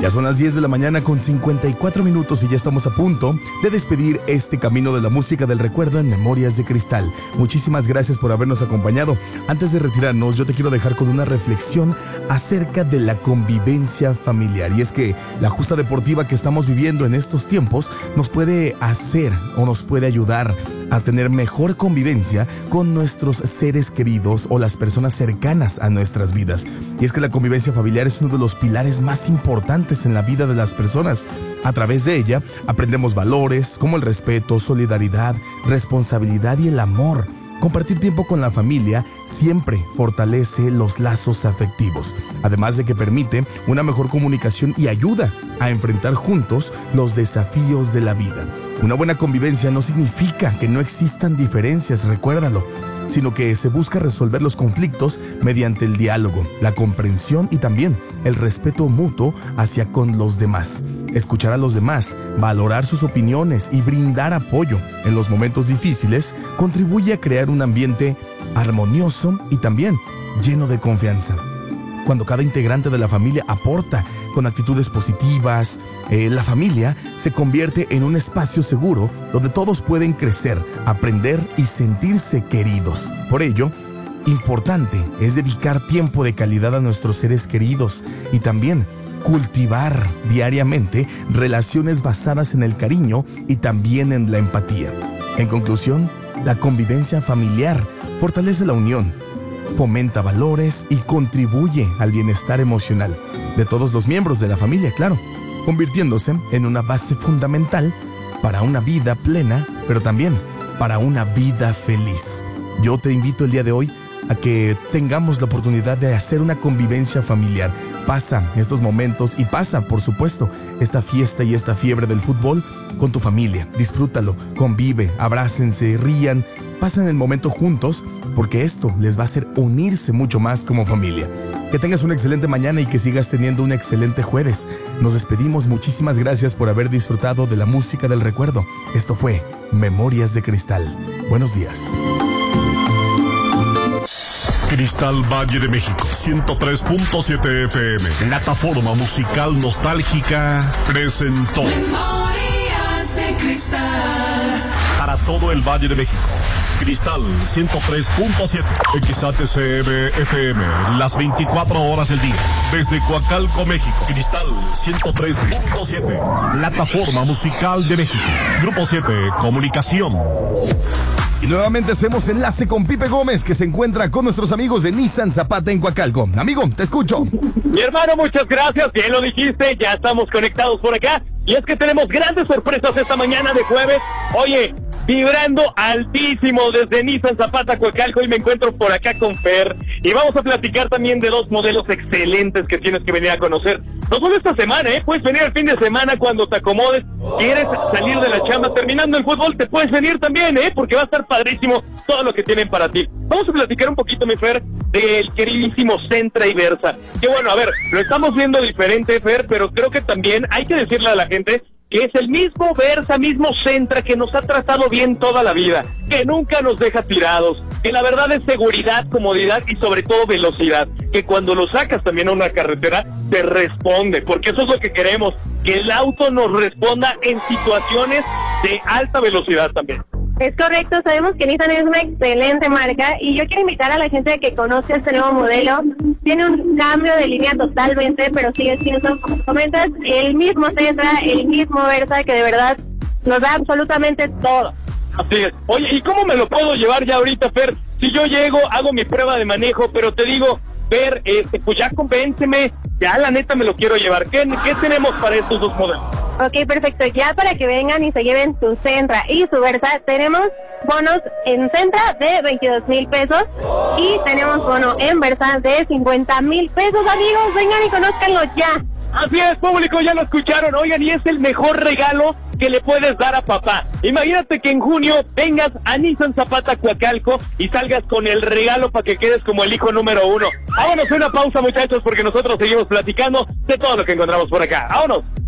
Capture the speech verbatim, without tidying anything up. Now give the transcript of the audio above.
Ya son las diez de la mañana con cincuenta y cuatro minutos y ya estamos a punto de despedir este camino de la música del recuerdo en Memorias de Cristal. Muchísimas gracias por habernos acompañado. Antes de retirarnos, yo te quiero dejar con una reflexión acerca de la convivencia familiar. Y es que la justa deportiva que estamos viviendo en estos tiempos nos puede hacer o nos puede ayudar a tener mejor convivencia con nuestros seres queridos o las personas cercanas a nuestras vidas. Y es que la convivencia familiar es uno de los pilares más importantes en la vida de las personas. A través de ella aprendemos valores como el respeto, solidaridad, responsabilidad y el amor. Compartir tiempo con la familia siempre fortalece los lazos afectivos, además de que permite una mejor comunicación y ayuda a enfrentar juntos los desafíos de la vida. Una buena convivencia no significa que no existan diferencias, recuérdalo, sino que se busca resolver los conflictos mediante el diálogo, la comprensión y también el respeto mutuo hacia con los demás. Escuchar a los demás, valorar sus opiniones y brindar apoyo en los momentos difíciles contribuye a crear un ambiente armonioso y también lleno de confianza. Cuando cada integrante de la familia aporta con actitudes positivas, eh, la familia se convierte en un espacio seguro donde todos pueden crecer, aprender y sentirse queridos. Por ello, importante es dedicar tiempo de calidad a nuestros seres queridos y también cultivar diariamente relaciones basadas en el cariño y también en la empatía. En conclusión, la convivencia familiar fortalece la unión, fomenta valores y contribuye al bienestar emocional de todos los miembros de la familia, claro, convirtiéndose en una base fundamental para una vida plena, pero también para una vida feliz. Yo te invito el día de hoy a que tengamos la oportunidad de hacer una convivencia familiar. Pasa estos momentos y pasa, por supuesto, esta fiesta y esta fiebre del fútbol con tu familia. Disfrútalo, convive, abrácense, rían, pasen el momento juntos, porque esto les va a hacer unirse mucho más como familia. Que tengas una excelente mañana y que sigas teniendo un excelente jueves. Nos despedimos, muchísimas gracias por haber disfrutado de la música del recuerdo. Esto fue Memorias de Cristal. Buenos días. Cristal Valle de México, ciento tres punto siete F M, plataforma musical nostálgica, presentó Memorias de Cristal. Para todo el Valle de México, Cristal ciento tres punto siete, X A T C M F M, las veinticuatro horas del día. Desde Coacalco, México, Cristal ciento tres punto siete, plataforma musical de México. Grupo siete, Comunicación. Y nuevamente hacemos enlace con Pipe Gómez, que se encuentra con nuestros amigos de Nissan Zapata en Coacalco. Amigo, te escucho. Mi hermano, muchas gracias, bien lo dijiste, ya estamos conectados por acá. Y es que tenemos grandes sorpresas esta mañana de jueves. Oye, vibrando altísimo desde Nissan Zapata, Coacalco, y me encuentro por acá con Fer. Y vamos a platicar también de dos modelos excelentes que tienes que venir a conocer. No solo esta semana, ¿eh? Puedes venir el fin de semana cuando te acomodes. ¿Quieres salir de la chamba terminando el fútbol? Te puedes venir también, ¿eh? Porque va a estar padrísimo todo lo que tienen para ti. Vamos a platicar un poquito, mi Fer, del queridísimo Sentra y Versa. Que bueno, a ver, lo estamos viendo diferente, Fer, pero creo que también hay que decirle a la gente que es el mismo Versa, mismo Sentra que nos ha tratado bien toda la vida, que nunca nos deja tirados, que la verdad es seguridad, comodidad y sobre todo velocidad, que cuando lo sacas también a una carretera te responde, porque eso es lo que queremos, que el auto nos responda en situaciones de alta velocidad también. Es correcto, sabemos que Nissan es una excelente marca y yo quiero invitar a la gente a que conozca este nuevo modelo. Tiene un cambio de línea totalmente, pero sigue siendo, como comentas, el mismo Sentra, el mismo Versa, que de verdad nos da absolutamente todo. Así es. Oye, ¿y cómo me lo puedo llevar ya ahorita, Fer? Si yo llego, hago mi prueba de manejo, pero te digo, Fer, este, pues ya convénceme, ya la neta me lo quiero llevar. ¿Qué, qué tenemos para estos dos modelos? Ok, perfecto. Ya para que vengan y se lleven su Sentra y su Versa, tenemos bonos en Sentra de veintidós mil pesos y tenemos bono en Versa de cincuenta mil pesos, amigos. Vengan y conózcanlo ya. Así es, público, ya lo escucharon. Oigan, y es el mejor regalo que le puedes dar a papá. Imagínate que en junio vengas a Nissan Zapata Coacalco y salgas con el regalo para que quedes como el hijo número uno. Vámonos a una pausa, muchachos, porque nosotros seguimos platicando de todo lo que encontramos por acá. Vámonos.